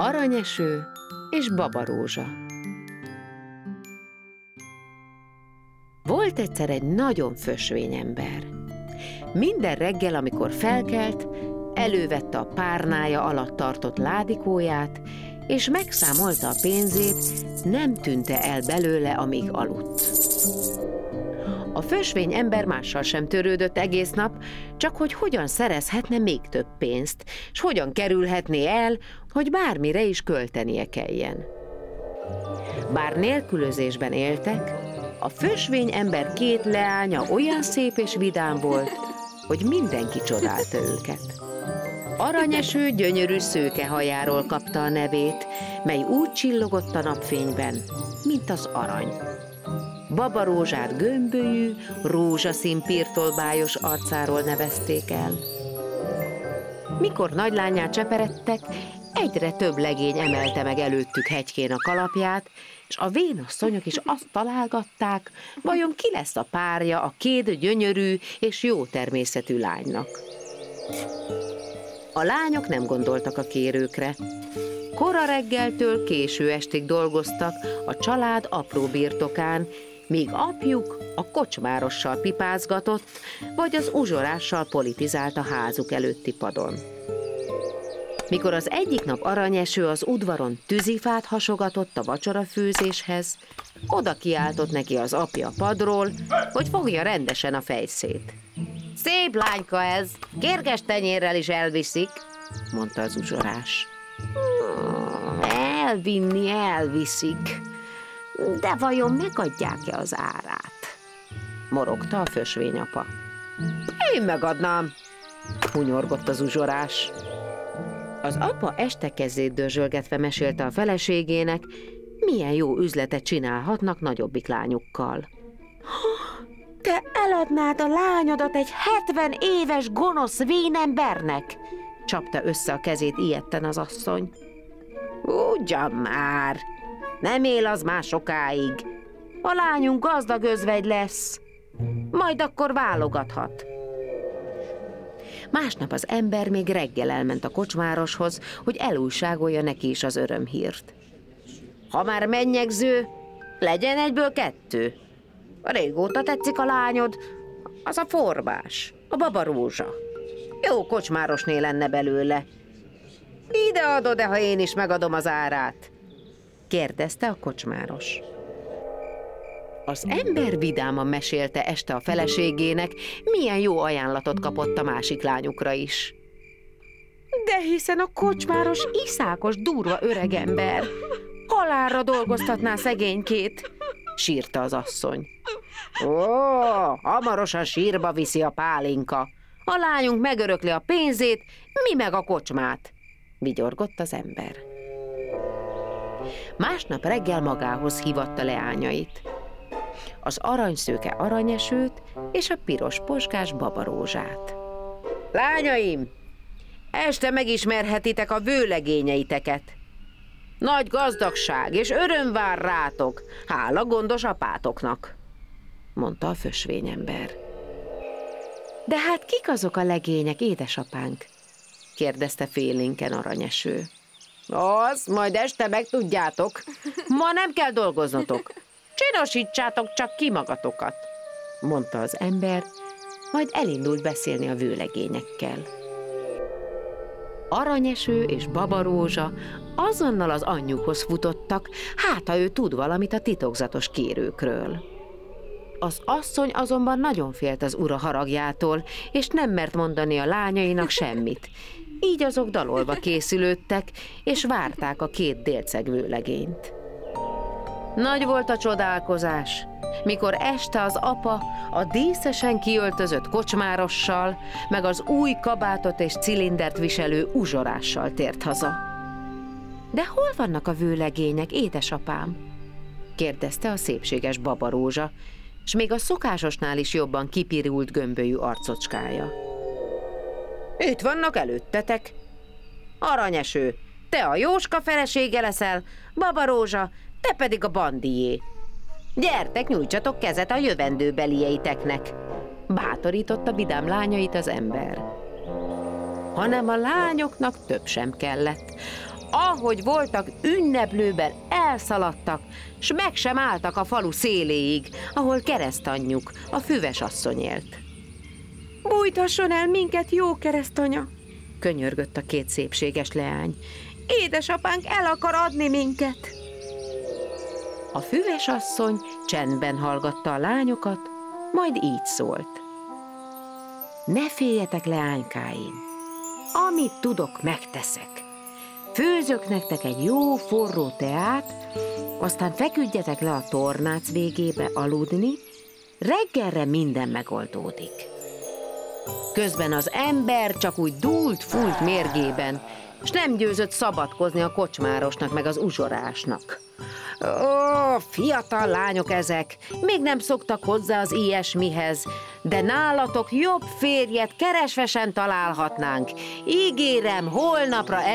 Aranyeső és Babarózsa. Volt egyszer egy nagyon fösvény ember. Minden reggel, amikor felkelt, elővette a párnája alatt tartott ládikóját, és megszámolta a pénzét, nem tűnte el belőle, amíg aludt. A fösvény ember mással sem törődött egész nap, csak hogy hogyan szerezhetne még több pénzt, és hogyan kerülhetné el, hogy bármire is költenie kelljen. Bár nélkülözésben éltek, a fösvény ember két leánya olyan szép és vidám volt, hogy mindenki csodálta őket. Aranyeső gyönyörű szőke hajáról kapta a nevét, mely úgy csillogott a napfényben, mint az arany. Babarózsát gömbölyű, rózsaszín pirtolbájos arcáról nevezték el. Mikor nagylányát cseperedtek, egyre több legény emelte meg előttük hegykén a kalapját, és a vénasszonyok is azt találgatták, vajon ki lesz a párja a két gyönyörű és jó természetű lánynak. A lányok nem gondoltak a kérőkre. Kora reggeltől késő estig dolgoztak a család apró birtokán, míg apjuk a kocsmárossal pipázgatott, vagy az uzsorással politizált a házuk előtti padon. Mikor az egyik nap Aranyeső az udvaron tűzifát hasogatott a vacsorafőzéshez, oda kiáltott neki az apja a padról, hogy fogja rendesen a fejszét. Szép lányka ez, kérges tenyérrel is elviszik, mondta az uzsorás. Elviszik, de vajon megadják-e az árát? Morogta a fösvényapa. Én megadnám, hunyorgott az uzsorás. Az apa este kezét dörzsölgetve mesélte a feleségének, milyen jó üzletet csinálhatnak nagyobbik lányukkal. Te eladnád a lányodat egy 70 éves gonosz vénembernek? Csapta össze a kezét ijedten az asszony. Ugyan már, nem él az már sokáig. A lányunk gazdag özvegy lesz, majd akkor válogathat. Másnap az ember még reggel elment a kocsmároshoz, hogy elújságolja neki is az örömhírt. Ha már mennyegző, legyen egyből 2. Régóta tetszik a lányod, az a Forbás, a Babarózsa. Jó kocsmárosné lenne belőle. Ide adod-e, ha én is megadom az árát? Kérdezte a kocsmáros. Az ember vidáman mesélte este a feleségének, milyen jó ajánlatot kapott a másik lányukra is. De hiszen a kocsmáros iszákos, durva öregember. Halálra dolgoztatná szegénykét, sírta az asszony. Ó, hamarosan sírba viszi a pálinka. A lányunk megörökli a pénzét, mi meg a kocsmát, vigyorgott az ember. Másnap reggel magához hívatta leányait. Az aranyszőke Aranyesőt és a piros poskás Babarózsát. Lányaim, este megismerhetitek a vőlegényeiteket. Nagy gazdagság és öröm vár rátok, hála gondos apátoknak, mondta a fösvényember. De hát kik azok a legények, édesapánk? kérdezte félénken Aranyeső. Az, majd este megtudjátok. Ma nem kell dolgoznotok. Csinosítsátok csak ki magatokat, mondta az ember, majd elindult beszélni a vőlegényekkel. Aranyeső és Babarózsa azonnal az anyjukhoz futottak, hát ha ő tud valamit a titokzatos kérőkről. Az asszony azonban nagyon félt az ura haragjától, és nem mert mondani a lányainak semmit. Így azok dalolva készülődtek, és várták a 2 délceg vőlegényt. Nagy volt a csodálkozás, mikor este az apa a díszesen kiöltözött kocsmárossal, meg az új kabátot és cilindert viselő uzsorással tért haza. De hol vannak a vőlegények, édesapám? kérdezte a szépséges Babarózsa, s még a szokásosnál is jobban kipirult gömbölyű arcocskája. Itt vannak előttetek. Aranyeső, te a Jóska felesége leszel, Babarózsa, te pedig a bandié. Gyertek, nyújtsatok kezet a jövendőbelieiteknek, bátorította vidám lányait az ember. Hanem a lányoknak több sem kellett. ahogy voltak ünneplőben, elszaladtak, s meg sem álltak a falu széléig, ahol keresztanyjuk, a füves asszony élt. Bújtasson el minket, jó keresztanya, könyörgött a két szépséges leány. Édesapánk el akar adni minket. A füves asszony csendben hallgatta a lányokat, majd így szólt. Ne féljetek, leánykáim, amit tudok, megteszek. Főzök nektek egy jó forró teát, aztán feküdjetek le a tornác végébe aludni, reggelre minden megoldódik. Közben az ember csak úgy dúlt-fúlt mérgében, s nem győzött szabadkozni a kocsmárosnak meg az uzsorásnak. Ó, fiatal lányok ezek, még nem szoktak hozzá az ilyesmihez, de nálatok jobb férjet keresve sem találhatnánk. Ígérem, holnapra